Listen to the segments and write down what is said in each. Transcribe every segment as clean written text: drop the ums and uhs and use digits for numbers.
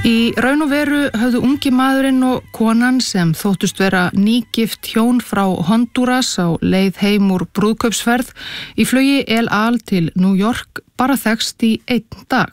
Í raun og veru höfðu ungi maðurinn og konan sem þóttust vera nýgift hjón frá Honduras á leið heim úr brúðkaupsferð í flugi El Al til New York bara þekkst í einn dag.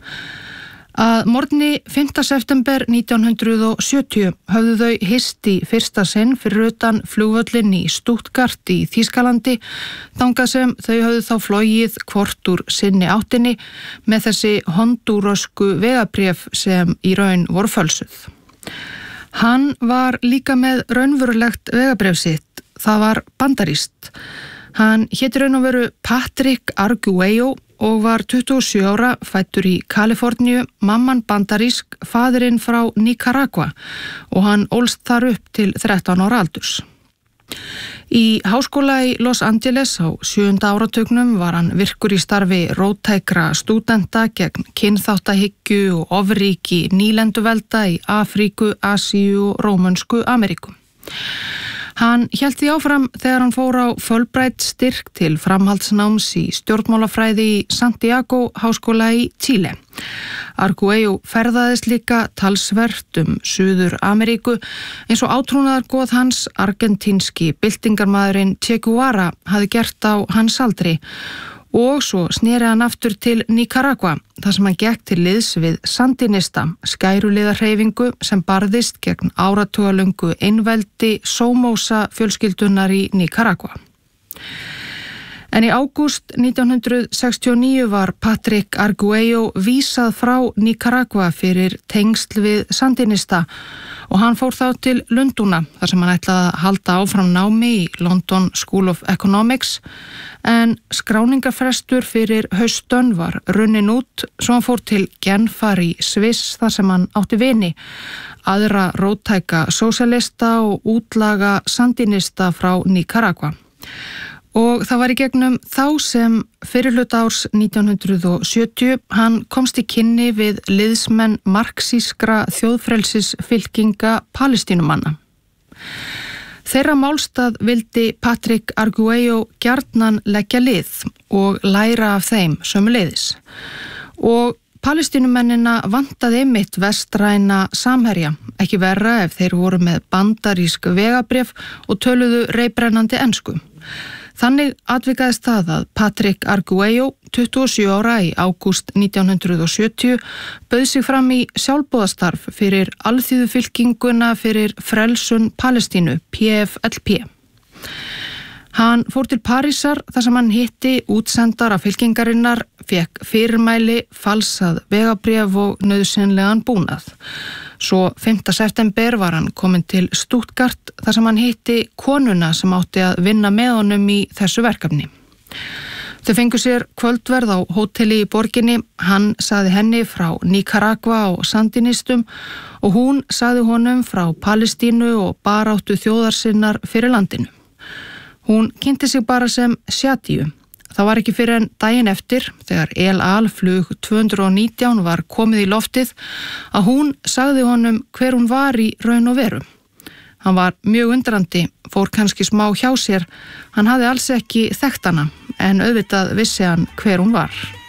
Að morgni 5. september 1970 höfðu þau hist í fyrsta sinn fyrir utan flugvöllin í Stuttgart í Þýskalandi, þangað sem þau höfðu þá flogið hvort úr sinni áttinni með þessi hondúrösku vegabréf sem í raun voru fölsuð. Hann var líka með raunverulegt vegabréf sitt, það var bandarískt. Hann hét raun og veru Patrick Arguello og var 27 ára, fæddur í Kaliforníu, mamman bandarísk, faðirinn frá Nicaragua og hann ólst þar upp til 13 ára aldurs. Í háskóla í Los Angeles á 7. áratugnum var hann virkur í starfi róttækra stúdenta gegn kynþáttahyggju og ofríki nýlenduvelda í Afríku, Asíu og Rómönsku Ameríku. Hann hélt því áfram þegar hann fór á Fulbright styrk til framhaldsnáms í stjórnmálafræði í Santiago háskóla í Chile. Arguello ferðaðist líka talsvert Suður Ameríku eins og átrúnaðargoð hans argentínski byltingarmaðurinn Che Guevara hafði gert á hans aldri og svo sneri hann aftur til Nicaragua þar sem hann gekk til liðs við Sandinista, skæruliðahreyfingu sem barðist gegn áratugalöngu einveldi Somoza fjölskyldunar í Nicaragua. En í ágúst 1969 var Patrick Arguello vísað frá Nicaragua fyrir tengsl við Sandinista og hann fór þá til Lundúna þar sem hann ætlaði að halda áfram námi í London School of Economics en skráningarfrestur fyrir haustönn var runnin út svo hann fór til Genfar í Sviss þar sem hann átti vini, aðra róttæka sósíalista og útlaga Sandinista frá Nicaragua. Og það var í gegnum þá sem fyrirhluta árs 1970 hann komst í kynni við liðsmenn marxískra þjóðfrelsisfylkinga Palestínumanna. Þeirra málstað vildi Patrick Arguello gjarnan leggja lið og læra af þeim sömuleiðis. Og Palestínumennina vantaði einmitt vestræna samherja, ekki verra ef þeir voru með bandarísk vegabréf og töluðu reiprennandi ensku. Þannig atvikaðist það að Patrick Arguello, 27 ára í ágúst 1970, bauð sig fram í sjálfboðastarf fyrir alþýðufylkinguna fyrir frelsun Palestínu, PFLP. Hann fór til Parísar þar sem hann hitti útsendara fylkingarinnar, fékk fyrirmæli, falsað vegabréf og nauðsynlegan búnað. Svo 5. september var hann kominn til Stuttgart þar sem hann hitti konuna sem átti að vinna með honum í þessu verkefni. Þau fengu sér kvöldverð á hóteli í borginni, hann sagði henni frá Nicaragua og Sandinistum og hún sagði honum frá Palestínu og baráttu þjóðarsinnar fyrir landinu. Hún kynnti sig bara sem Shadiu. Það var ekki fyrir en daginn eftir, þegar El Al flug 219 var komið í loftið, að hún sagði honum hver hún var í raun og veru. Hann var mjög undrandi, fór kannski smá hjá sér, hann hafði alls ekki þekkt hana, en auðvitað vissi hann hver hún var.